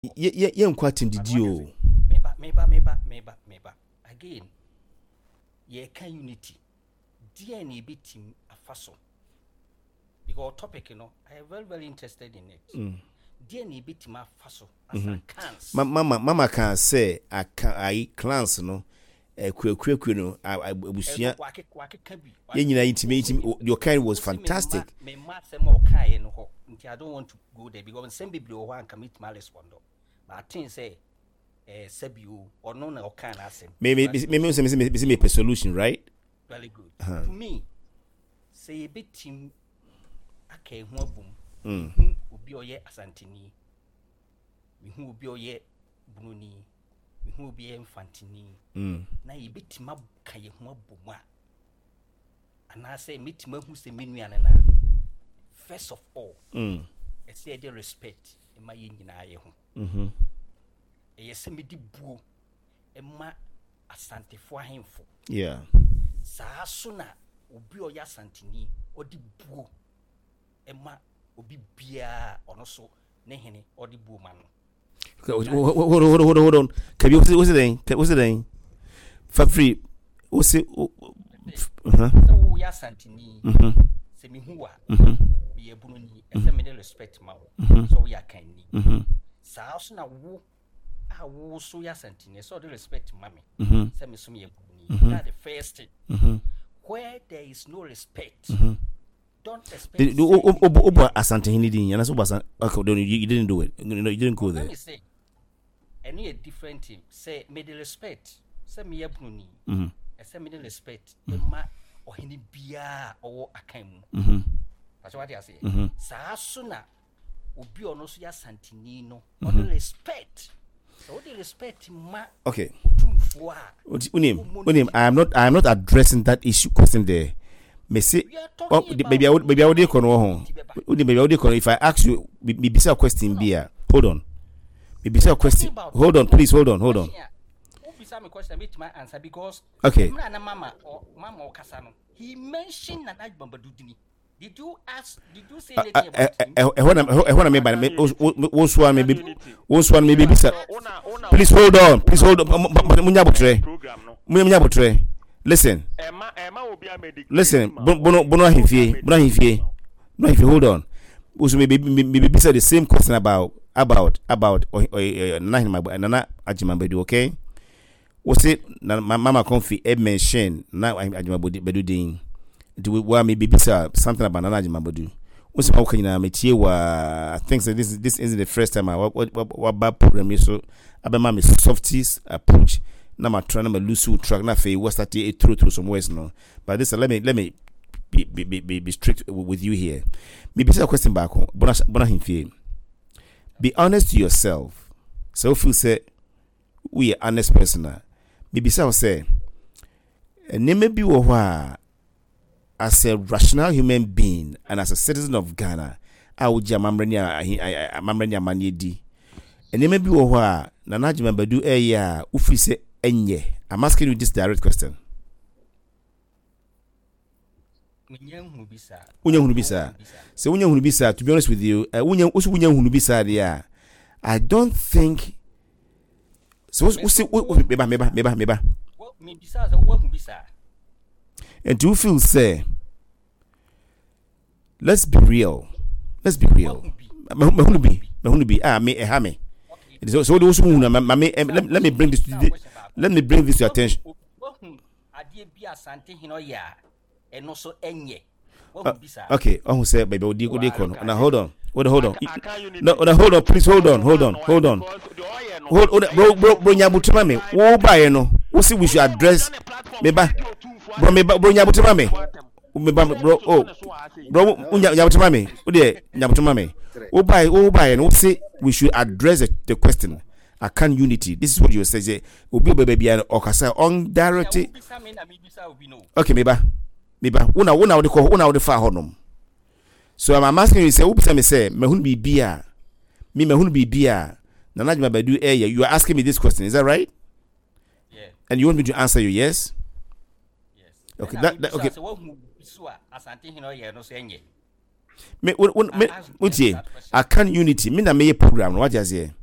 Yeah, quite in the deal. Meba. Again, ye can unity. DNA be team a faso. Because topic, I am very, very interested in it. DNA be team a faso as a cans. Mama can say I clans no. No, I was here. Your kind was fantastic. I don't want to go there because some people who commit malice one. I think say Sebio or no or can ask him. Maybe a solution, right? Very good. To me, say a bit team okay, boom. Ubi oye asantini. We will be oye bruni. We will be infantini. Na ye bit ma kaye ho boma. And I say meet me who say menu anana. First of all, I say the respect in my yin aye ho. Yes, me di buo emma asante fo ahemfo. Yeah. Saa so na obi oya santini odi buo emma obi bia ono so ne hene odi buo ma no. Hold on. Can you what's the thing? For free. What's it? So we are santini. Se mi huwa. Bi ebunu ni. Ese me dey respect ma wo. So we are kindly. Saa so na wo wo so ya santini. So dey respect mami. Se me so me ebunu ni. That's the first thing. Where there is no respect. Don't expect. Asante Hinidi, and that's okay. You didn't do it. You didn't go there. Let me say, any a different thing. Say, me the respect. Say me yabruni. Say me the respect. Ma or hini biya or akaimu. That's what I say. Sa suna ubi ono so ya santini no. Or the respect. So the respect ma. Okay. Unim, I am not addressing that issue question there. Maybe I would if I ask you maybe a question be hold on. Maybe a question. Hold on, please hold on. Okay. He mentioned Nana Bambadudini. Did you say anything about Please hold on. Listen, Bono Hifie, hold on. Also, maybe the same question about Nana Ajimambedu, okay? Was it Mama Confi mention now Ajimambedu? Do we maybe something about Nana Ajimambedu? What's how can you meet you? I think that this isn't the first time I what bad program so Abama softies approach. Na ma try na ma loose track na fe was that through some ways no, but this let me be strict with you here. Maybe say a question back on bona himfie. Be honest to yourself. So if you say we are honest person, maybe say name be wo as a rational human being and as a citizen of Ghana, I would mamrenya manyedi. And name be wo na na Ajimambedu ya ufi say enye. I'm asking you this direct question. Unya hunubisa. So unya hunubisa, to be honest with you, unya hunubisa there. I don't think so meba. And do you feel say let's be real. Me. So those who let me bring this to your attention. Okay, who said baby Odikon. Now hold on. No, hold on, please hold on. Bro Nyabutumame. Wo buy no. We see we should address meba. Bro Nyabutumame. Bro Nyabutumame. Nyabutumame. Wo buy no say we should address the question. I can't unity. This is what you say. Obi baby and okasa on directly. Okay, meba. Una would far honum. So I'm asking you say obi me say mehun bi bia. Me mehun bi bia. Nana Ajimambedu area. You are asking me this question, is that right? Yeah. And you want me to answer you yes? Yes. Okay, that okay. I can't unity. Me na me program. What you say?